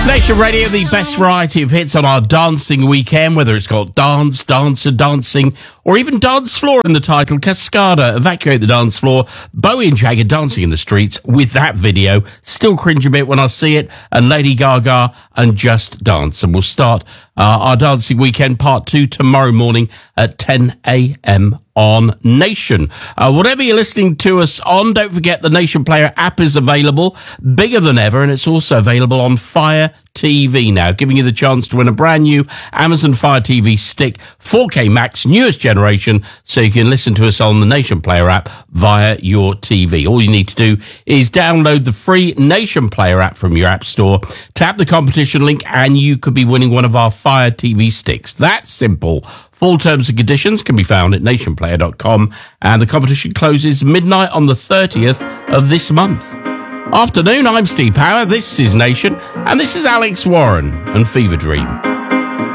Nation Radio, the best variety of hits on our dancing weekend, whether it's called Dance, Dancer, Dancing, or even Dance Floor in the title, Cascada, Evacuate the Dance Floor, Bowie and Jagger dancing in the streets with that video. Still cringe a bit when I see it, and Lady Gaga and Just Dance. And we'll start our dancing weekend part 2 tomorrow morning at 10 a.m. on Nation. Whatever you're listening to us on, don't forget the Nation Player app is available, bigger than ever, and it's also available on Fire TV now, giving you the chance to win a brand new Amazon Fire TV Stick 4K Max, newest generation, so you can listen to us on the Nation Player app via your TV. All you need to do is download the free Nation Player app from your app store, tap the competition link, and you could be winning one of our Fire TV sticks. That's simple. Full terms and conditions can be found at nationplayer.com, and the competition closes midnight on the 30th of this month. Afternoon, I'm Steve Power, this is Nation, and this is Alex Warren and Fever Dream.